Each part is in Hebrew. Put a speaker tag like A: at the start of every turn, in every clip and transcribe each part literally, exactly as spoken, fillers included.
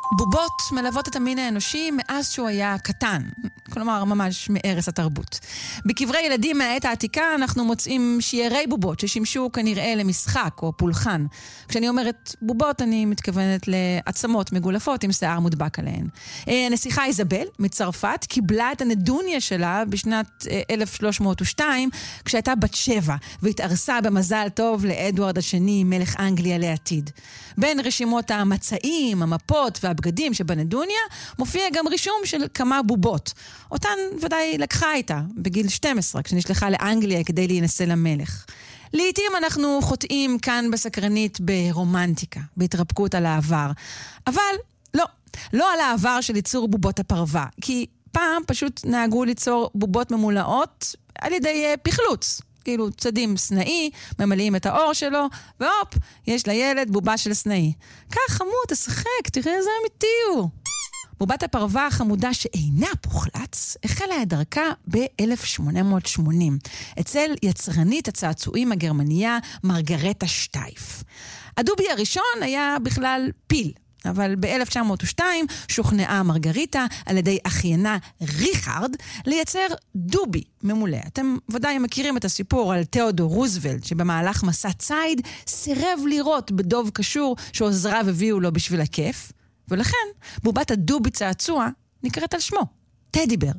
A: בובות מלוות את המין האנושי מאז שהוא היה קטן, כלומר ממש מערש התרבות. בקברי ילדים מהעת העתיקה אנחנו מוצאים שיירי בובות ששימשו כנראה למשחק או פולחן. כשאני אומרת בובות אני מתכוונת לעצמות מגולפות עם שיער מודבק עליהן. הנסיכה איזבל מצרפת קיבלה את הנדוניה שלה בשנת אלף שלוש מאות ושתיים כשהייתה בת שבע והתארסה במזל טוב לאדוארד השני מלך אנגליה לעתיד. בין רשימות המצעים, המפות והבגדים שבנדוניה מופיע גם רישום של כמה בובות. אותן ודאי לקחה איתה בגיל שתים עשרה כשנשלחה לאנגליה כדי להינשא למלך. לעתים אנחנו חוטאים כאן בסקרנית ברומנטיקה, בהתרפקות על העבר. אבל לא, לא על העבר של ייצור בובות הפרווה, כי פעם פשוט נהגו ליצור בובות ממולאות על ידי פחלוץ. כאילו צדים סנאי, ממלאים את האור שלו, והופ, יש לילד בובה של סנאי. כך חמוד, תשחק, תראה איזה אמיתי הוא. בובת הפרווה החמודה שאינה פוחלץ, החלה את דרכה ב-אלף שמונה מאות ושמונים, אצל יצרנית הצעצועים הגרמניה מרגרטה שטייף. הדובי הראשון היה בכלל פיל, אבל ב-אלף תשע מאות ושתיים שוכנעה מרגריטה על ידי אחיינה ריכרד לייצר דובי ממולא. אתם ודאי מכירים את הסיפור על תיאודור רוזוולט שבמהלך מסע ציד סירב לראות בדוב קשור שעוזריו הביאו לו בשביל הכיף, ולכן בובת הדובי צעצוע נקראת על שמו, טדי בר.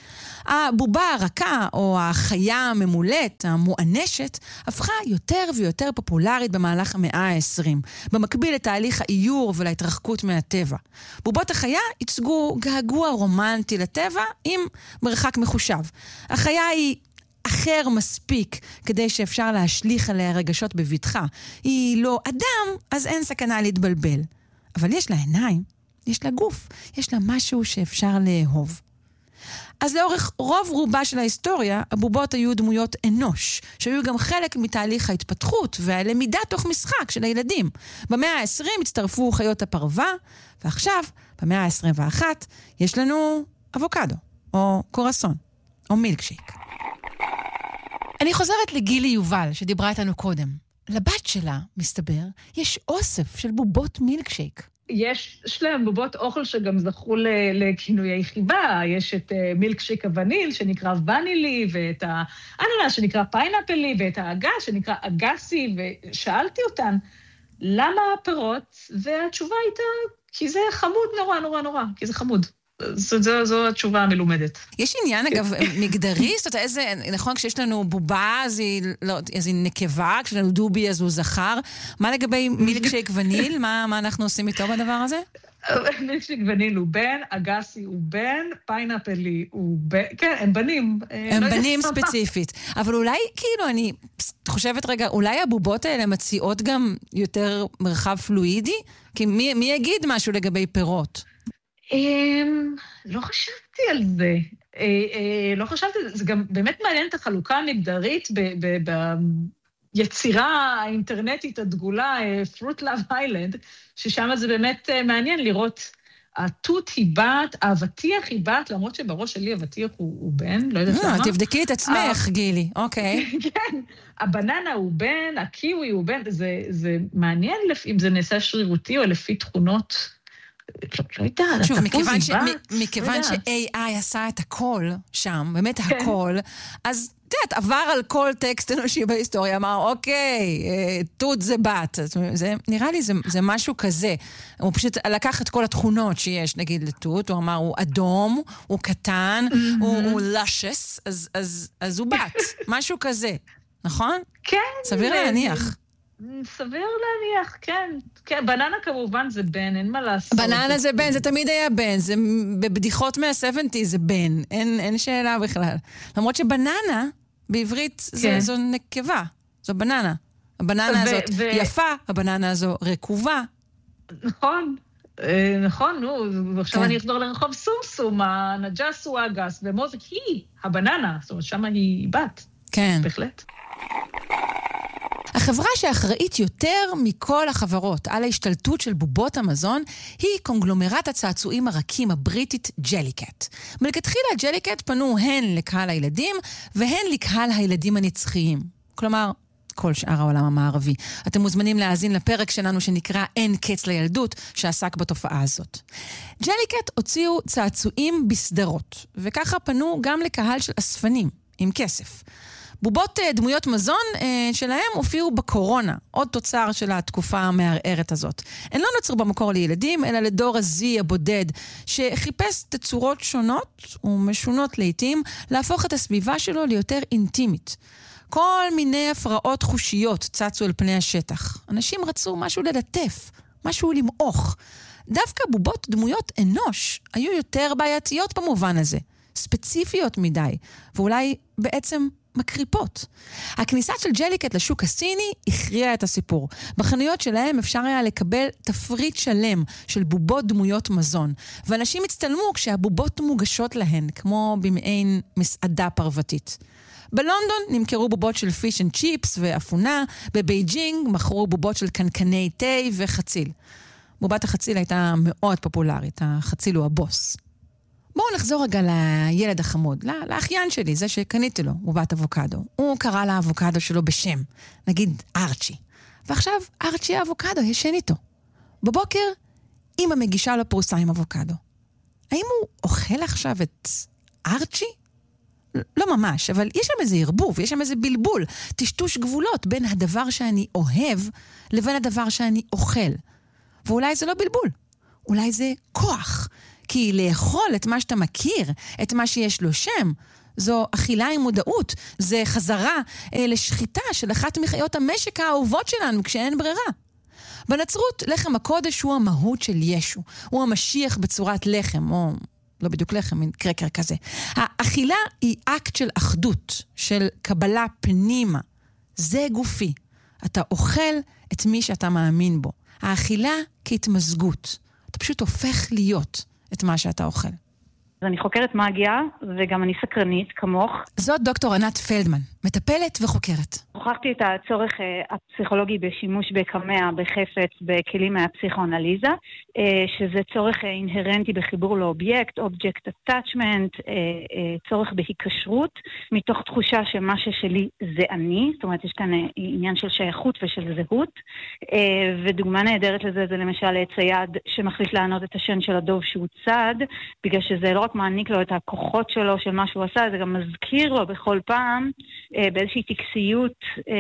A: הבובה הרכה או החיה הממולאת, המואנשת, הפכה יותר ויותר פופולרית במהלך המאה ה-עשרים, במקביל לתהליך האיור ולהתרחקות מהטבע. בובות החיה ייצגו געגוע רומנטי לטבע עם מרחק מחושב. החיה היא אחר מספיק כדי שאפשר להשליך עליה רגשות בבטחה. היא לא אדם, אז אין סכנה להתבלבל. אבל יש לה עיניים, יש לה גוף, יש לה משהו שאפשר לאהוב. אז לאורך רוב רובה של ההיסטוריה, הבובות היו דמויות אנוש, שהיו גם חלק מתהליך ההתפתחות והלמידה תוך משחק של הילדים. במאה ה-עשרים הצטרפו חיות הפרווה, ועכשיו, במאה ה-עשרים ואחת, יש לנו אבוקדו, או קורסון, או מילקשייק. אני חוזרת לגילי יובל, שדיברה איתנו קודם. לבת שלה, מסתבר, יש אוסף של בובות מילקשייק.
B: יש שלהם בובות אוכל שגם זכו לכינויי חיבה, יש את מילקשייק הווניל שנקרא ונילי, ואת האננס שנקרא פיינאפלי, ואת האגס שנקרא אגסי, ושאלתי אותן, למה הפירות? והתשובה הייתה, כי זה חמוד נורא נורא נורא, כי זה חמוד. זו, זו, זו התשובה המלומדת.
A: יש עניין, אגב, מגדרי? זאת אומרת, איזה, נכון, כשיש לנו בובה, אז היא, לא, אז היא נקבה, כשיש לנו דובי, אז הוא זכר. מה לגבי מילקשייק וניל? מה, מה אנחנו עושים איתו בדבר הזה?
B: מילקשייק וניל הוא בן, אגסי הוא בן, פיינאפלי הוא בן, כן, הם בנים.
A: הם בנים ספציפית. אבל אולי, כאילו, אני חושבת רגע, אולי הבובות האלה מציעות גם יותר מרחב פלואידי? כי מי, מי יגיד משהו לגבי פירות?
B: לא חשבתי על זה. לא חשבתי על זה. זה גם באמת מעניין את החלוקה המגדרית ביצירה האינטרנטית הדגולה, Fruit Love Island, ששם זה באמת מעניין לראות התות היא בת, האבטיח היא בת, למרות שבראש שלי אבטיח הוא בן, לא יודעת למה.
A: תבדקי את עצמך, גילי, אוקיי.
B: כן, הבננה הוא בן, הקיווי הוא בן, זה מעניין אם זה נעשה שרירותי או לפי תכונות לא יודעת,
A: שוב, מכיוון ש-איי איי עשה את הכל שם, באמת הכל, אז תדעת, עבר על כל טקסט אנושי בהיסטוריה, אמר, אוקיי, תות זה בת. נראה לי זה משהו כזה. הוא פשוט לקח את כל התכונות שיש, נגיד, לתות, הוא אמר, הוא אדום, הוא קטן, הוא לשס, אז הוא בת. משהו כזה, נכון?
B: כן.
A: סביר להניח.
B: סביר להניח, כן. כן, בננה כמובן זה בן, אין מה לעשות.
A: בננה זה בן, זה תמיד היה בן. זה בבדיחות מה-שבעים זה בן. אין, אין שאלה בכלל. למרות שבננה, בעברית, זה, זו נקבה. זו בננה. הבננה ו- הזאת ו- יפה, הבננה הזו רקובה.
B: נכון. נכון, נו. ועכשיו כן. אני אחזור לרחוב סומסום, הנג'ס הוא האגס, ומוזק היא הבננה. זאת אומרת, שמה היא בת.
A: כן.
B: בהחלט.
A: החברה שאחראית יותר מכל החברות על ההשתלטות של בובות המזון היא קונגלומרת הצעצועים הרכים הבריטית ג'ליקט. מלכתחילה ג'ליקט פנו הן לקהל הילדים והן לקהל הילדים הנצחיים. כלומר, כל שאר העולם המערבי. אתם מוזמנים להאזין לפרק שלנו שנקרא אין קץ לילדות, שעסק בתופעה הזאת. ג'ליקט הוציאו צעצועים בסדרות, וככה פנו גם לקהל של אספנים, עם כסף. בובות דמויות מזון שלהם הופיעו בקורונה, עוד תוצר של התקופה המערערת הזאת. הן לא נוצרו במקור לילדים, אלא לדור הזי הבודד, שחיפש תצורות שונות ומשונות לעתים, להפוך את הסביבה שלו ליותר אינטימית. כל מיני הפרעות חושיות צצו על פני השטח. אנשים רצו משהו ללטף, משהו למעוך. דווקא בובות דמויות אנוש היו יותר בעייתיות במובן הזה, ספציפיות מדי, ואולי בעצם מקריפות. הכניסה של ג'ליקט לשוק הסיני הכריעה את הסיפור. בחנויות שלהם אפשר היה לקבל תפריט שלם של בובות דמויות מזון, ואנשים הצטלמו כשהבובות מוגשות להן, כמו במעין מסעדה פרוותית. בלונדון נמכרו בובות של פיש אנד צ'יפס ואפונה, בבייג'ינג מכרו בובות של קנקני תה וחציל. בובת החציל הייתה מאוד פופולרית, החציל הוא הבוס. בואו נחזור רגע לילד החמוד, לאחיין שלי, זה שקניתי לו, בובת אבוקדו. הוא קרא לאבוקדו שלו בשם, נגיד ארצ'י. ועכשיו ארצ'י האבוקדו ישן איתו. בבוקר אמא מגישה לו פרוסה עם אבוקדו. האם הוא אוכל עכשיו את ארצ'י? לא ממש, אבל יש שם איזה ערבוב, יש שם איזה בלבול, טשטוש גבולות בין הדבר שאני אוהב לבין הדבר שאני אוכל. ואולי זה לא בלבול, אולי זה כוח. כי לאכול את מה שאתה מכיר, את מה שיש לו שם, זו אכילה עם מודעות, זה חזרה אה, לשחיטה של אחת מחיות המשק האהובות שלנו כשאין ברירה. בנצרות, לחם הקודש הוא המהות של ישו, הוא המשיח בצורת לחם, או לא בדיוק לחם, מין קרקר כזה. האכילה היא אקט של אחדות, של קבלה פנימה. זה גופי. אתה אוכל את מי שאתה מאמין בו. האכילה כהתמזגות. אתה פשוט הופך להיות את מה שאתה אוכל.
C: אני חוקרת מגיה, וגם אני סקרנית, כמוך.
A: זאת דוקטור ענת פלדמן, מטפלת וחוקרת.
C: הוכחתי את הצורך הפסיכולוגי בשימוש בקמע, בחפץ, בכלים מהפסיכואנליזה, שזה צורך אינהרנטי בחיבור לאובייקט, אובייקט אטאצ'מנט, צורך בהיקשרות, מתוך תחושה שמה ששלי זה אני, זאת אומרת, יש כאן עניין של שייכות ושל זהות, ודוגמה נהדרת לזה זה למשל צייד שמחליט לענות את השן של הדוב שהוא צד, בגלל שזה לא רק מעניק לו את הכוחות שלו של מה שהוא עשה, זה גם מזכיר לו בכל פעם באיזושהי טקסיות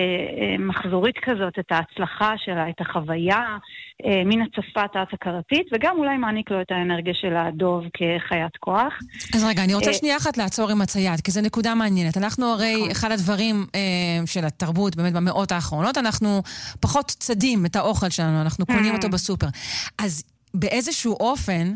C: מחזורית כזאת, את ההצלחה שלה, את החוויה, מן הצפה תת-הכרתית, וגם אולי מעניק לו את האנרגיה של הדוב כחיית כוח.
A: אז רגע, אני רוצה שנייה אחת לעצור עם הצייד, כי זו נקודה מעניינת. אנחנו הרי, אחד הדברים של התרבות, באמת במאות האחרונות, אנחנו פחות צדים את האוכל שלנו, אנחנו קונים אותו בסופר. אז באיזשהו אופן,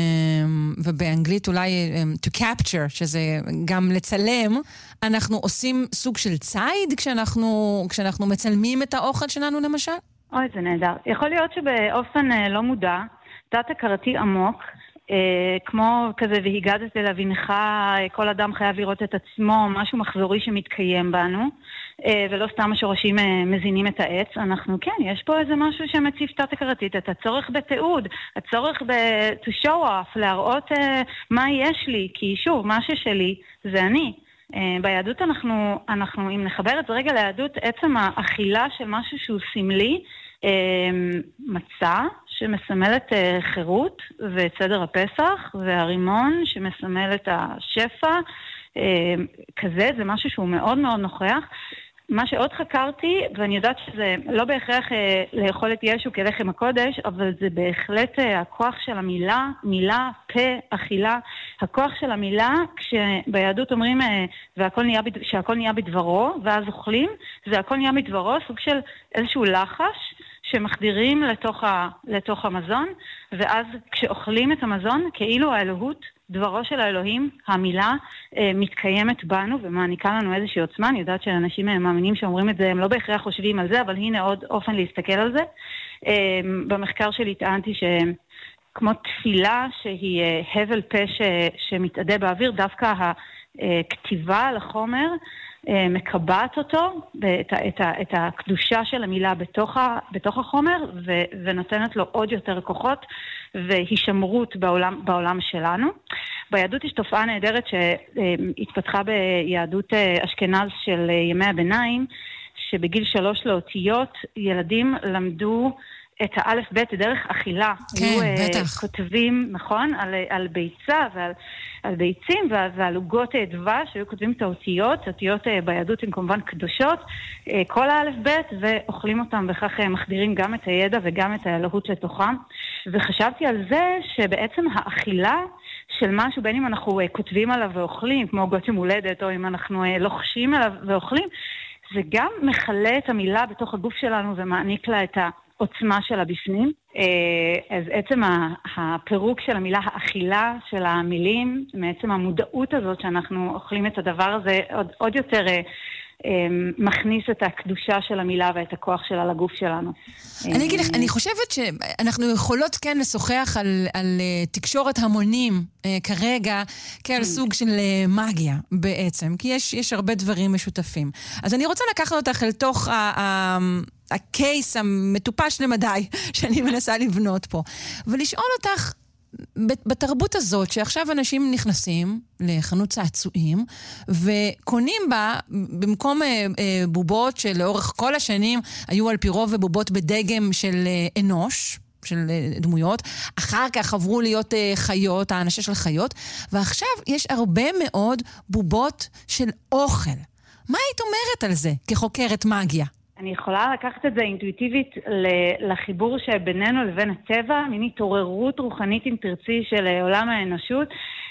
A: ובאנגלית אולי to capture, שזה גם לצלם, אנחנו עושים סוג של צייד כשאנחנו, כשאנחנו מצלמים את האוכל שלנו למשל?
C: אוי, זה נהדר. יכול להיות שבאופן לא מודע, תת-הכרתי עמוק, אה, כמו כזה והגדת להבינך, כל אדם חייב לראות את עצמו, משהו מחזורי שמתקיים בנו, אה, ולא סתם השורשים אה, מזינים את העץ. אנחנו, כן, יש פה איזה משהו שמציף תת-הכרתית, את הצורך בתיעוד, הצורך ב- to show off, להראות אה, מה יש לי, כי שוב, מה ששלי זה אני. Uh, ביהדות אנחנו, אנחנו, אם נחבר את זה רגע ליהדות, עצם האכילה של משהו שהוא סמלי, uh, מצה שמסמלת uh, חירות ואת סדר הפסח, והרימון שמסמל את השפע, uh, כזה, זה משהו שהוא מאוד מאוד נוכח. מה שעוד חקרתי, ואני יודעת שזה לא בהכרח אה, לאכול את ישו כלחם הקודש, אבל זה בהחלט אה, הכוח של המילה, מילה, פה, אכילה, הכוח של המילה, כשביהדות אומרים אה, והכל נהיה, שהכל נהיה בדברו, ואז אוכלים, זה הכל נהיה בדברו, סוג של איזשהו לחש שמחדירים לתוך, ה, לתוך המזון, ואז כשאוכלים את המזון, כאילו האלוהות, דברו של האלוהים, המילה, אה, מתקיימת בנו ומעניקה לנו איזושהי עוצמה. אני יודעת שאנשים מאמינים שאומרים את זה, הם לא בהכרח חושבים על זה, אבל הנה עוד אופן להסתכל על זה. אה, במחקר שלי טענתי שכמו תפילה שהיא אה, הבל פה ש, שמתעדה באוויר, דווקא הכתיבה על החומר אה, מקבעת אותו, את, את, את הקדושה של המילה בתוך, ה, בתוך החומר, ו, ונותנת לו עוד יותר כוחות והישמרות בעולם, בעולם שלנו. ביהדות יש תופעה נהדרת שהתפתחה ביהדות אשכנז של ימי הביניים, שבגיל שלוש לאותיות ילדים למדו את האלף בית דרך אכילה.
A: כן,
C: היו,
A: בטח.
C: uh, כותבים, נכון, על, על ביצה ועל על ביצים ועל, ועל עוגות דבש, שהיו כותבים את האותיות, האותיות uh, ביהדות הן כמובן קדושות, uh, כל האלף בית, ואוכלים אותם, וכך uh, מחדירים גם את הידע וגם את האלוהות לתוכם. וחשבתי על זה שבעצם האכילה של משהו, בין אם אנחנו uh, כותבים עליו ואוכלים, כמו עוגות יום הולדת, או אם אנחנו uh, לוחשים עליו ואוכלים, זה גם מחלה את המילה בתוך הגוף שלנו ומעניק לה את העוצמה שלה בפנים. אז עצם הפירוק של המילה, האכילה של המילים, מעצם המודעות הזאת שאנחנו אוכלים את הדבר הזה, עוד, עוד יותר מכניס את הקדושה של המילה ואת הכוח שלה לגוף שלנו.
A: אני אגיד לך, אני חושבת שאנחנו יכולות כן לשוחח על, על תקשורת המונים כרגע, כעל סוג של מגיה בעצם, כי יש, יש הרבה דברים משותפים. אז אני רוצה לקחת אותך אל תוך ה... ה הקייס המטופש למדי שאני מנסה לבנות פה, ולשאול אותך, בתרבות הזאת שעכשיו אנשים נכנסים לחנות צעצועים וקונים בה במקום אה, אה, בובות שלאורך כל השנים היו על פי רוב בובות בדגם של אה, אנוש, של אה, דמויות, אחר כך עברו להיות אה, חיות, האנשה של חיות, ועכשיו יש הרבה מאוד בובות של אוכל. מה היית אומרת על זה כחוקרת מגיה?
C: אני יכולה לקחת את זה אינטואיטיבית לחיבור שבינינו לבין הטבע, מין התעוררות רוחנית אם תרצי של עולם האנושות,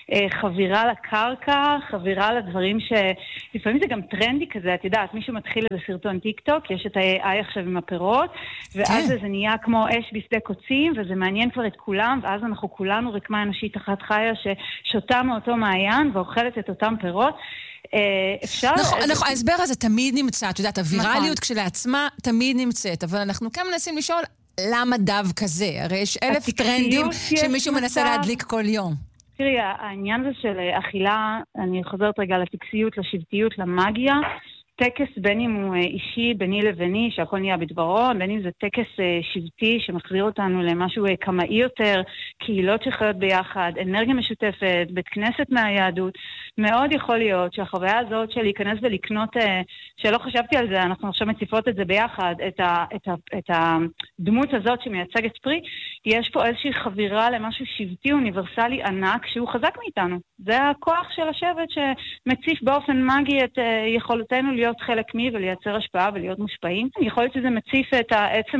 C: חבירה לקרקע, חבירה לדברים שלפעמים זה גם טרנדי כזה, את יודעת, מישהו מתחיל איזה סרטון טיק טוק, יש את ה-איי איי עכשיו עם הפירות, ואז זה נהיה כמו אש בשדה קוצים, וזה מעניין כבר את כולם, ואז אנחנו כולנו רקמה אנושית אחת חיה ששותה מאותו מעיין ואוכלת את אותם פירות. אפשר...
A: נכון, נכון, ההסבר הזה תמיד נמצא, את יודעת, הווירליות כשלעצמה תמיד נמצאת, אבל אנחנו כאן מנסים לשאול למה דו כזה, הרי יש אלף טרנדים שמישהו מנסה להדליק כל יום.
C: תראי, העניין הזה של אכילה, אני חוזרת רגע לטקסיות, לשבטיות, למאגיה, טקס בין אם הוא אישי, ביני לביני, שהכל נהיה בדברו, בין אם זה טקס שבטי שמחזיר אותנו למשהו קמאי יותר, קהילות שחיות ביחד, אנרגיה משותפת, בית כנסת מהיהדות, מאוד יכול להיות שהחוויה הזאת של להיכנס ולקנות, שלא חשבתי על זה, אנחנו עכשיו מציפות את זה ביחד, את, ה, את, ה, את הדמות הזאת שמייצגת פרי, יש פה איזושהי חבירה למשהו שבטי אוניברסלי ענק שהוא חזק מאיתנו. זה הכוח של השבט שמציף באופן מגי את יכולתנו להיות חלק מי ולייצר השפעה ולהיות מושפעים. אני יכולת שזה מציף את עצם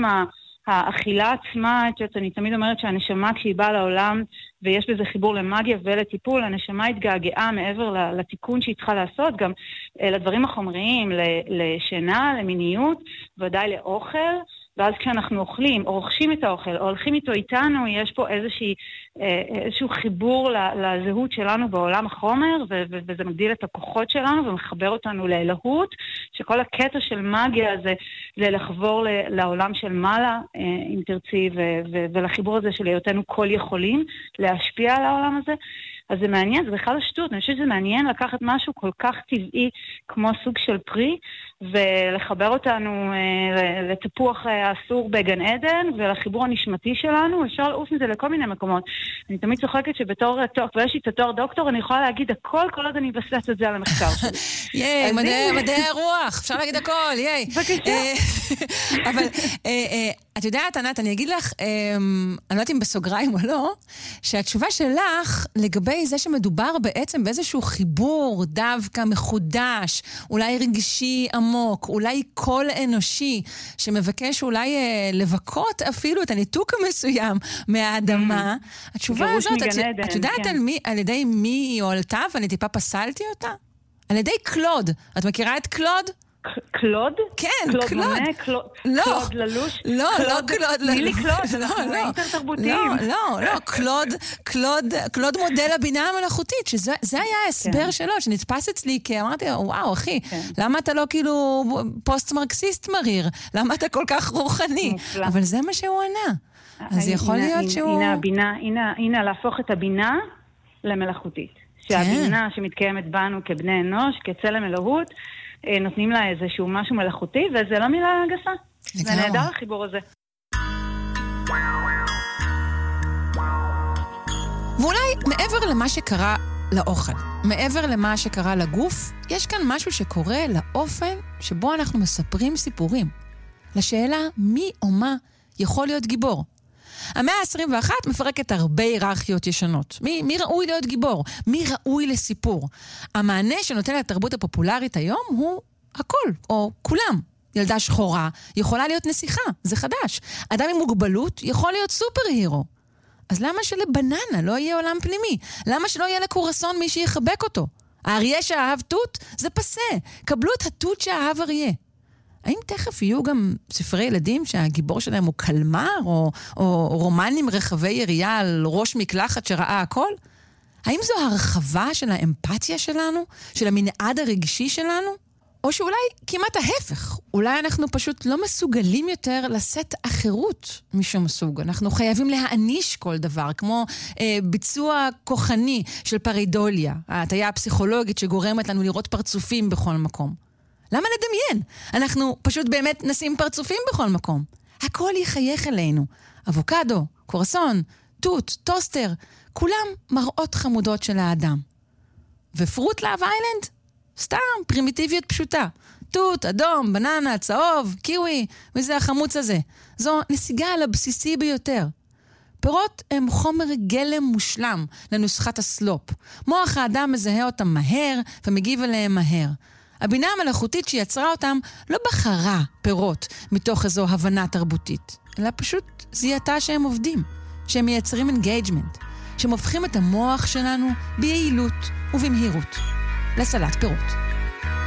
C: האכילה עצמה, אני תמיד אומרת שהנשמה כשהיא באה לעולם ויש בזה חיבור למגיה ולטיפול, הנשמה התגעגעה מעבר לתיקון שהיא צריכה לעשות, גם לדברים החומריים, לשינה, למיניות, ודאי לאוכל, ואז כשאנחנו אוכלים, או רוכשים את האוכל, או הולכים איתו איתנו, יש פה איזושהי, איזשהו חיבור לזהות שלנו בעולם החומר, וזה מגדיל את הכוחות שלנו, ומחבר אותנו לאלוהות, שכל הקטע של מגיה זה, זה לחבור לעולם של מעלה, אם תרצי, ולחיבור הזה של היותנו כל יכולים, להשפיע על העולם הזה. אז זה מעניין, זה בכלל השטות, אני חושבת שזה מעניין לקחת משהו כל כך טבעי כמו סוג של פרי, ולחבר אותנו אה, לתפוח האסור בגן עדן, ולחיבור הנשמתי שלנו, אפשר לעוף מזה לכל מיני מקומות. אני תמיד צוחקת שבתור, ויש לי את התואר דוקטור, אני יכולה להגיד הכל, כל עוד אני בסלט את זה על המחקר שלי.
A: ייי, מדעי הרוח, אפשר להגיד הכל, ייי.
C: בבקשה.
A: אבל את יודעת, ענת, אני אגיד לך, אני לא יודעת אם בסוגריים או לא, שהתשובה שלך לגבי זה שמדובר בעצם באיזשהו חיבור דווקא מחודש, אולי רגשי עמוק, אולי קול אנושי, שמבקש אולי לבקות אפילו את הניתוק המסוים מהאדמה. התשובה הזאת, את יודעת על ידי מי היא הועלתה, ואני טיפה פסלתי אותה? על ידי קלוד. את מכירה את קלוד?
C: קלוד?
A: כן,
C: קלוד.
A: קלוד.
C: מונה, קלוד,
A: לא.
C: קלוד ללוש?
A: לא,
C: קלוד,
A: לא קלוד ללוש.
C: מילי קלוד,
A: לא,
C: אנחנו
A: לא.
C: אינטר-תרבותיים.
A: לא, לא, לא, קלוד, קלוד, קלוד מודל הבינה המלאכותית, שזה זה היה ההסבר
C: כן.
A: שלו, שנתפס אצלי, כי אמרתי, וואו, אחי,
C: כן.
A: למה אתה לא כאילו פוסט-מרקסיסט מריר? למה אתה כל כך רוחני?
C: מופלא.
A: אבל זה מה שהוא ענה. אז יכול
C: הנה,
A: להיות
C: הנה,
A: שהוא...
C: הנה הבינה, הנה, הנה להפוך את הבינה למלאכותית. שהבינה שמתקיימת בנו כבני אנוש, כצלם אלוהות, נותנים לה איזשהו משהו מלאכותי, וזה לא מילה גסה. זה נהדר החיבור הזה.
A: ואולי מעבר למה שקרה לאוכל. מעבר למה שקרה לגוף, יש כאן משהו שקורה לאופן שבו אנחנו מספרים סיפורים. לשאלה מי או מה יכול להיות גיבור. המאה ה-עשרים ואחת מפרקת הרבה היררכיות ישנות. מי, מי ראוי להיות גיבור? מי ראוי לסיפור? המענה שנותן לתרבות הפופולרית היום הוא הכל, או כולם. ילדה שחורה יכולה להיות נסיכה, זה חדש. אדם עם מוגבלות יכול להיות סופר הירו. אז למה שלבננה לא יהיה עולם פנימי? למה שלא יהיה לקורסון מי שיחבק אותו? האריה שאהב תות זה פסה. קבלו את התות שאהב אריה. האם תכף יהיו גם ספרי ילדים שהגיבור שלהם הוא קלמר, או, או רומנים רחבי ירייה על ראש מקלחת שראה הכל? האם זו הרחבה של האמפתיה שלנו? של המנעד הרגשי שלנו? או שאולי כמעט ההפך, אולי אנחנו פשוט לא מסוגלים יותר לשאת אחרות משום סוג. אנחנו חייבים להעניש כל דבר, כמו אה, ביצוע כוחני של פרידוליה, ההטיה הפסיכולוגית שגורמת לנו לראות פרצופים בכל מקום. למה לדמיין? אנחנו פשוט באמת נשים פרצופים בכל מקום. הכל יחייך אלינו. אבוקדו, קורסון, תות, טוסטר, כולם מראות חמודות של האדם. ופרוט לאב איילנד? סתם, פרימיטיביות פשוטה. תות, אדום, בננה, צהוב, קיווי, וזה החמוץ הזה. זו נסיגה על הבסיסי ביותר. פירות הם חומר גלם מושלם לנוסחת הסלופ. מוח האדם מזהה אותם מהר ומגיב אליהם מהר. הבינה המלאכותית שיצרה אותם לא בחרה פירות מתוך איזו הבנה תרבותית, אלא פשוט זיהתה שהם עובדים, שהם מייצרים אינגייג'מנט, שהם הופכים את המוח שלנו ביעילות ובמהירות לסלט פירות.